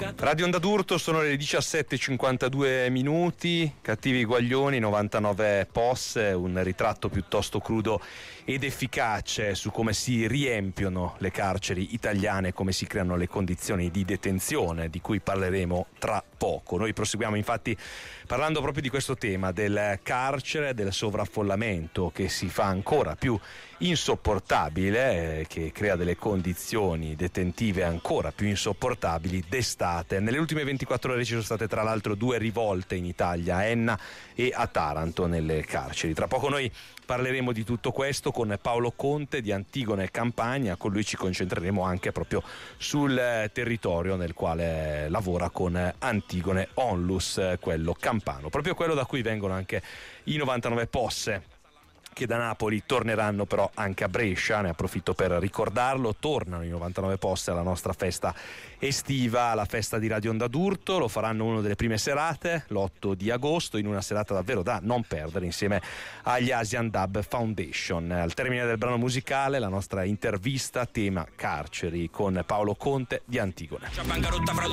Radio Onda d'Urto, sono le 17:52 minuti, Cattivi Guaglioni, 99 POS, un ritratto piuttosto crudo ed efficace su come si riempiono le carceri italiane, come si creano le condizioni di detenzione, di cui parleremo tra poco. Noi proseguiamo infatti parlando proprio di questo tema, del carcere, del sovraffollamento che si fa ancora più insopportabile, che crea delle condizioni detentive ancora più insopportabili d'estate. Nelle ultime 24 ore ci sono state tra l'altro 2 rivolte in Italia, a Enna e a Taranto, nelle carceri. Tra poco noi parleremo di tutto questo con Paolo Conte di Antigone Campania. Con lui ci concentreremo anche proprio sul territorio nel quale lavora con Antigone Onlus, quello campano, proprio quello da cui vengono anche i 99 POS, che da Napoli torneranno però anche a Brescia. Ne approfitto per ricordarlo: tornano i 99 POS alla nostra festa estiva, la festa di Radio Onda d'Urto. Lo faranno una delle prime serate, l'8 di agosto, in una serata davvero da non perdere, insieme agli Asian Dub Foundation. Al termine del brano musicale la nostra intervista tema carceri con Paolo Conte di Antigone.